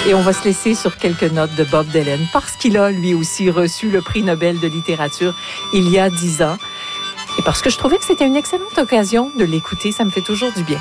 Et on va se laisser sur quelques notes de Bob Dylan parce qu'il a lui aussi reçu le prix Nobel de littérature il y a 10 ans. Et parce que je trouvais que c'était une excellente occasion de l'écouter, ça me fait toujours du bien.